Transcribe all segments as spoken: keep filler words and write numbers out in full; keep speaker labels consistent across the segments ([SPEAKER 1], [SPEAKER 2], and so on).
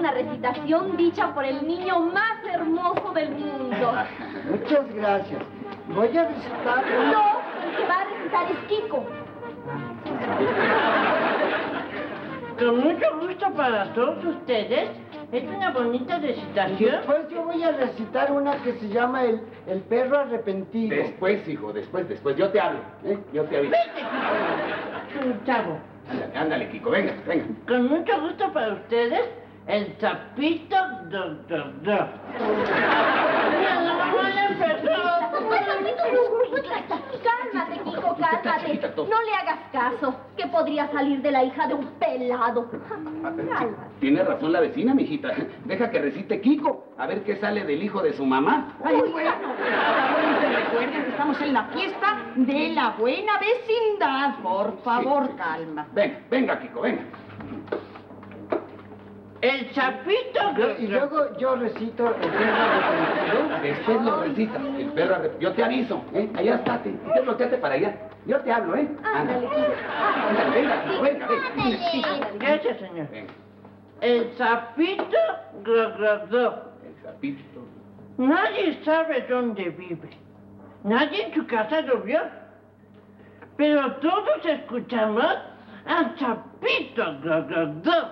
[SPEAKER 1] una recitación dicha por el niño más hermoso del mundo.
[SPEAKER 2] Muchas gracias. Voy a recitar...
[SPEAKER 1] No, el que va a recitar es Kiko.
[SPEAKER 3] Con mucho gusto para todos ustedes. Es una bonita recitación.
[SPEAKER 2] Después yo voy a recitar una que se llama El, el perro arrepentido.
[SPEAKER 4] Después, hijo, después, después. Yo te hablo, ¿eh? Yo te aviso.
[SPEAKER 3] Vete, Kiko. Chavo.
[SPEAKER 4] Ándale, ándale, Kiko, venga, venga.
[SPEAKER 3] Con mucho gusto para ustedes, el sapito doctor do. Mira, no voy a empezar.
[SPEAKER 1] Cálmate, Kiko, cálmate. No le hagas caso, que podría salir de la hija de un pelado. Cálmate.
[SPEAKER 4] Tiene razón la vecina, mijita. Deja que recite Kiko, a ver qué sale del hijo de su mamá.
[SPEAKER 5] Ay, bueno, ahora se recuerden que estamos en la fiesta de la buena vecindad. Por favor,
[SPEAKER 4] Sí, sí.
[SPEAKER 5] calma.
[SPEAKER 4] Venga, venga, Kiko, venga.
[SPEAKER 3] El sapito
[SPEAKER 2] Y luego yo recito El perro arrepentido.
[SPEAKER 4] Después lo recitas. El perro arrep- Yo te aviso, ¿eh? Allá estate. Te bloqueate para allá. Yo te hablo, ¿eh?
[SPEAKER 1] Ándale, Kiko.
[SPEAKER 4] Ándale, venga, Kiko, venga, venga.
[SPEAKER 3] Gracias, señor.
[SPEAKER 4] Venga.
[SPEAKER 3] El sapito do.
[SPEAKER 4] El sapito.
[SPEAKER 3] Nadie sabe dónde vive. Nadie en su casa lo vio. Pero todos escuchamos al sapito do.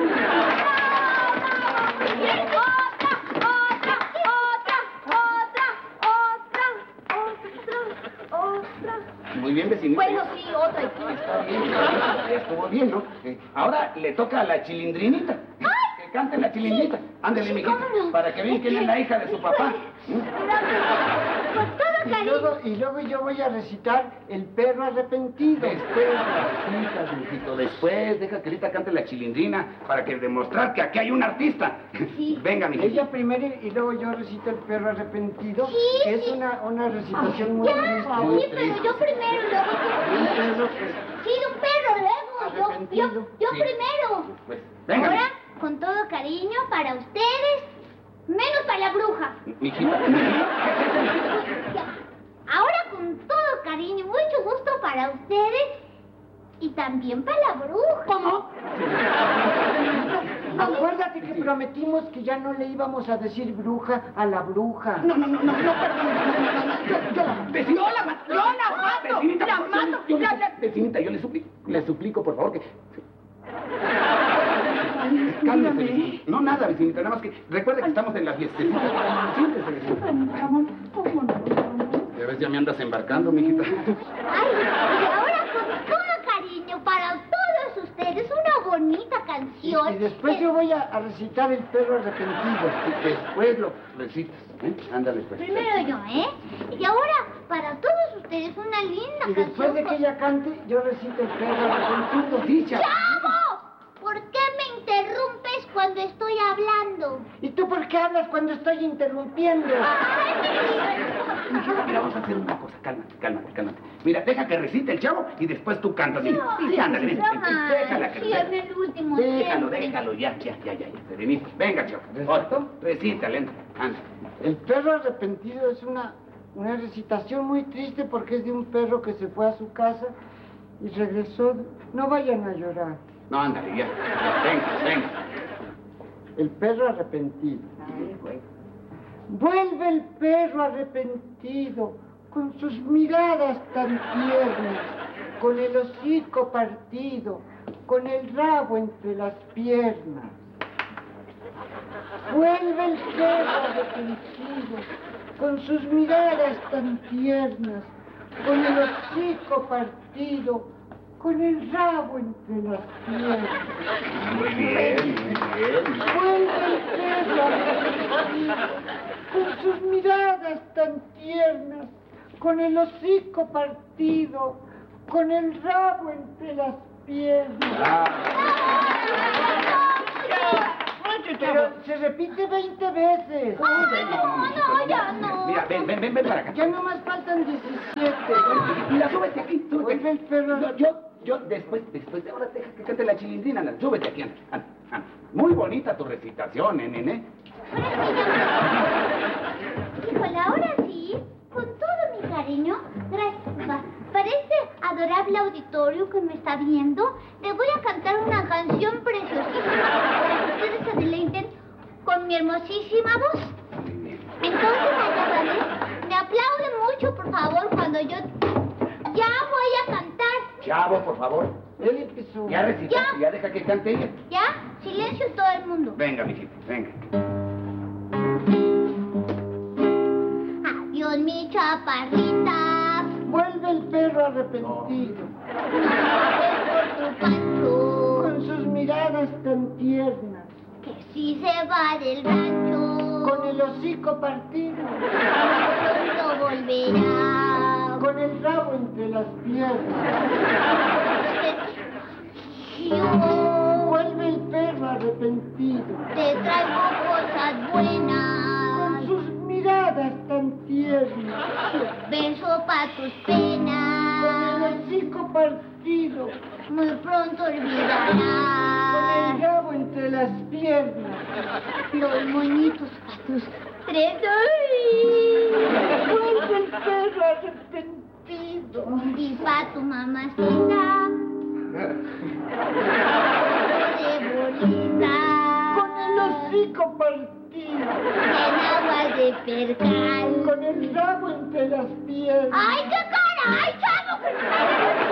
[SPEAKER 1] Otra, otra, otra, otra, otra, otra.
[SPEAKER 4] Muy bien, vecinita.
[SPEAKER 1] Bueno, sí, otra.
[SPEAKER 4] Está bien, ya estuvo bien, ¿no? Eh, ahora le toca a la chilindrinita. Que cante la chilindrita. Ándale, mijita,
[SPEAKER 1] ¿cómo no?
[SPEAKER 4] para que vean quién es la hija de su papá.
[SPEAKER 1] Con todo
[SPEAKER 2] Y
[SPEAKER 1] cariño.
[SPEAKER 2] luego, y luego yo voy a recitar El perro arrepentido.
[SPEAKER 4] Después la recitas, mijito, después deja que ahorita cante la chilindrina para que demostrar que aquí hay un artista.
[SPEAKER 1] Sí.
[SPEAKER 4] Venga, mijita.
[SPEAKER 2] Ella primero y luego yo recito El perro arrepentido,
[SPEAKER 1] Sí,
[SPEAKER 2] que es
[SPEAKER 1] sí.
[SPEAKER 2] una, una recitación muy
[SPEAKER 1] Ya,
[SPEAKER 2] triste.
[SPEAKER 1] sí, pero yo primero, luego
[SPEAKER 2] Un
[SPEAKER 1] tú.
[SPEAKER 2] perro que...
[SPEAKER 1] Sí, de un perro, luego. Yo,
[SPEAKER 2] Arrepentido.
[SPEAKER 1] yo, yo
[SPEAKER 4] Sí.
[SPEAKER 1] primero.
[SPEAKER 4] Pues, venga,
[SPEAKER 1] Ahora, con todo cariño para ustedes, menos para la bruja.
[SPEAKER 4] mijita.
[SPEAKER 1] Ya. Ahora, con todo cariño, mucho gusto para ustedes y también para la bruja.
[SPEAKER 5] ¿Cómo?
[SPEAKER 2] Acuérdate que prometimos que ya no le íbamos a decir bruja a la bruja.
[SPEAKER 5] No, no, no, no, no, perdón. No, no, no, yo, yo la mato. Yo la mato. Yo la mato.
[SPEAKER 4] Vecinita,
[SPEAKER 5] La
[SPEAKER 4] por-
[SPEAKER 5] mato.
[SPEAKER 4] yo le-
[SPEAKER 5] La- la-
[SPEAKER 4] vecinita, yo le suplico, le suplico, por favor, que... Cálmese, vecinita. No, nada, vecinita, nada más que... Recuerde que estamos en la fiestecita. Siéntese, vecinita. Ya ves, ya me andas embarcando, mijita.
[SPEAKER 1] Ay, y ahora con todo cariño para todos ustedes, una bonita
[SPEAKER 2] Y,
[SPEAKER 1] canción.
[SPEAKER 2] y después yo voy a, a recitar El perro arrepentido.
[SPEAKER 4] Y después lo recitas, ¿eh? Ándale, pues.
[SPEAKER 1] Primero yo, ¿eh? Y ahora, para todos ustedes, una linda
[SPEAKER 2] Y después
[SPEAKER 1] canción.
[SPEAKER 2] de que ella cante, yo recito El perro arrepentido.
[SPEAKER 4] Sí, chavo.
[SPEAKER 1] ¡Chavo! ¿Por qué me interrumpes cuando estoy hablando?
[SPEAKER 2] ¿Y tú por qué hablas cuando estoy interrumpiendo?
[SPEAKER 4] Mijita, mira, vamos a hacer una cosa. Cálmate, cálmate, cálmate. Mira, deja que recite el chavo y después tú cantas. Sí, sí, ándale, ven, ven, ven, déjala que
[SPEAKER 1] Sí, es el último
[SPEAKER 4] Déjalo,
[SPEAKER 1] siempre.
[SPEAKER 4] déjalo, ya, ya, ya, ya, ya, serenito. Venga, chavo. Otro, recítale, anda.
[SPEAKER 2] El perro arrepentido es una, una recitación muy triste porque es de un perro que se fue a su casa y regresó. No vayan a llorar.
[SPEAKER 4] No, ándale, ya, ya, venga, venga.
[SPEAKER 2] El perro arrepentido. Vuelve el perro arrepentido con sus miradas tan tiernas, con el hocico partido, con el rabo entre las piernas. Vuelve el perro arrepentido con sus miradas tan tiernas, con el hocico partido, con el rabo entre las piernas.
[SPEAKER 4] Muy bien, muy bien.
[SPEAKER 2] Vuelve el perro arrepentido con sus miradas tan tiernas, con el hocico partido, con el rabo entre las piernas. Pero se repite veinte veces.
[SPEAKER 1] No, no, ya no.
[SPEAKER 4] Mira, ven, ven, ven, ven para acá.
[SPEAKER 2] Ya nomás faltan diecisiete.
[SPEAKER 4] Mira, súbete aquí, súbete.
[SPEAKER 2] Vuelve el perro.
[SPEAKER 4] Yo, yo, yo, después, después de ahora deja que cante la chilindrina, anda, súbete aquí, anda, anda, anda. Muy bonita tu recitación, ¿eh, nene?
[SPEAKER 1] Híjole, ahora sí, con todo mi cariño, gracias, papá. Parece a adorable auditorio que me está viendo, les voy a cantar una canción preciosísima para que ustedes se deleiten con mi hermosísima voz. Entonces, allá vale, me aplauden mucho, por favor, cuando yo ya voy a cantar.
[SPEAKER 4] Chavo, por favor.
[SPEAKER 2] Él empezó.
[SPEAKER 4] Ya recitaste,
[SPEAKER 1] Ya.
[SPEAKER 4] ya deja que cante ella.
[SPEAKER 1] ¿Ya? Silencio todo el mundo.
[SPEAKER 4] Venga, mijito, venga.
[SPEAKER 1] Adiós, mi chaparrita.
[SPEAKER 2] Vuelve el perro arrepentido,
[SPEAKER 1] Por tu pancho.
[SPEAKER 2] con sus miradas tan tiernas,
[SPEAKER 1] Que si se va del rancho.
[SPEAKER 2] con el hocico partido,
[SPEAKER 1] Pronto volverá.
[SPEAKER 2] con el rabo entre las piernas.
[SPEAKER 1] Yo
[SPEAKER 2] Vuelve el perro arrepentido,
[SPEAKER 1] te traigo cosas
[SPEAKER 2] con
[SPEAKER 1] buenas.
[SPEAKER 2] sus miradas tan tiernas,
[SPEAKER 1] Beso pa' tus
[SPEAKER 2] con el
[SPEAKER 1] penas.
[SPEAKER 2] hocico partido,
[SPEAKER 1] Muy pronto
[SPEAKER 2] con el
[SPEAKER 1] olvidarás
[SPEAKER 2] rabo entre las piernas.
[SPEAKER 1] los moñitos pa' tus tres. ¡Ay!
[SPEAKER 2] Vuelve el perro arrepentido,
[SPEAKER 1] Y pa' tu mamacita. De bolita.
[SPEAKER 2] con el hocico partido,
[SPEAKER 1] En aguas de percal.
[SPEAKER 2] con el rabo entre las piernas.
[SPEAKER 1] ¡Ay, qué cara! ¡Ay, chavo!